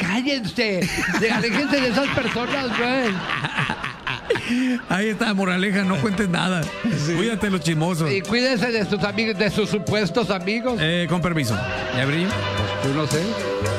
cállense. Aléjense de esas personas, güey. Ahí está, moraleja, no cuentes nada. Cuídate los chismosos. Y cuídense de sus amigos, de sus supuestos amigos. Con permiso. ¿Ya abrí? Yo no sé.